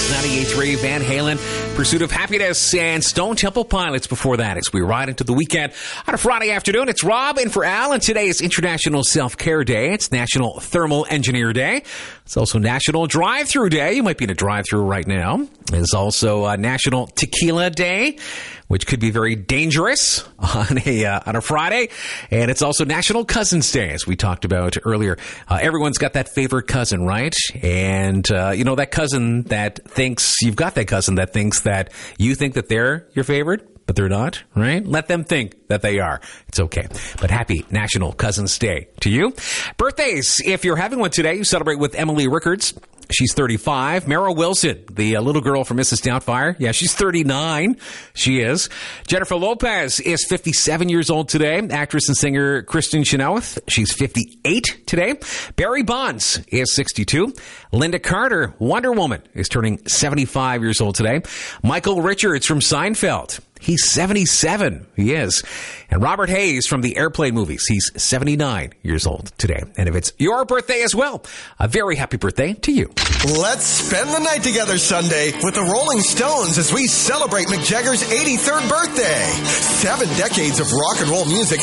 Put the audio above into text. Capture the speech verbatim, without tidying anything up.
ninety-eight point three Van Halen, Pursuit of Happiness, and Stone Temple Pilots before that as we ride into the weekend on a Friday afternoon. It's Rob in for Al, and today is International Self-Care Day. It's National Thermal Engineer Day. It's also National Drive-Thru Day. You might be in a drive-thru right now. It's also uh, National Tequila Day, which could be very dangerous on a uh, on a Friday. And it's also National Cousins Day, as we talked about earlier. Uh, everyone's got that favorite cousin, right? And, uh, you know, that cousin that thinks, you've got that cousin that thinks that you think that they're your favorite, but they're not, right? Let them think that they are. It's okay. But happy National Cousins Day to you. Birthdays, if you're having one today, you celebrate with Emily Rickards. She's thirty-five. Mara Wilson, the uh, little girl from Missus Doubtfire. Yeah, she's thirty-nine. She is. Jennifer Lopez is fifty-seven years old today. Actress and singer Kristen Chenoweth, she's fifty-eight today. Barry Bonds is sixty-two. Linda Carter, Wonder Woman, is turning seventy-five years old today. Michael Richards from Seinfeld, he's seventy-seven. He is. And Robert Hayes from the Airplane movies, he's seventy-nine years old today. And if it's your birthday as well, a very happy birthday to you. Let's spend the night together Sunday with the Rolling Stones as we celebrate Mick Jagger's eighty-third birthday. Seven decades of rock and roll music